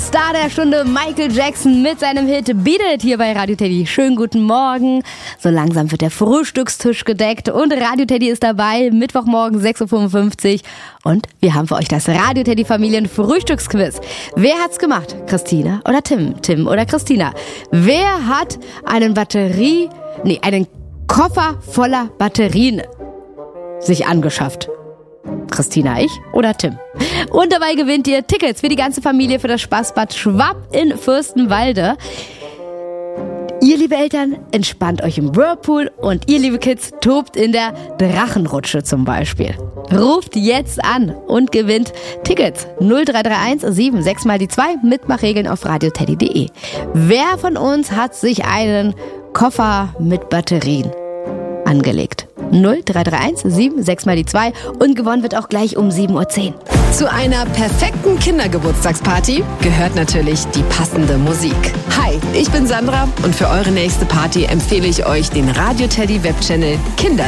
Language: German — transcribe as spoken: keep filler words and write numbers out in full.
Star der Stunde, Michael Jackson mit seinem Hit Beat It hier bei Radio Teddy. Schönen guten Morgen. So langsam wird der Frühstückstisch gedeckt und Radio Teddy ist dabei. Mittwochmorgen sechs Uhr fünfundfünfzig und wir haben für euch das Radio Teddy Familien Frühstücksquiz. Wer hat's gemacht? Christina oder Tim? Tim oder Christina? Wer hat einen Batterie, nee, einen Koffer voller Batterien sich angeschafft? Christina, ich oder Tim? Und dabei gewinnt ihr Tickets für die ganze Familie für das Spaßbad Schwab in Fürstenwalde. Ihr, liebe Eltern, entspannt euch im Whirlpool und ihr, liebe Kids, tobt in der Drachenrutsche zum Beispiel. Ruft jetzt an und gewinnt Tickets. null drei drei eins sieben sechs mal die zwei. Mitmachregeln auf radioteddy punkt de. Wer von uns hat sich einen Koffer mit Batterien angelegt? null drei drei eins sieben sechs mal die zwei und gewonnen wird auch gleich um sieben Uhr zehn. Zu einer perfekten Kindergeburtstagsparty gehört natürlich die passende Musik. Hi, ich bin Sandra und für eure nächste Party empfehle ich euch den Radio Teddy Webchannel Kinder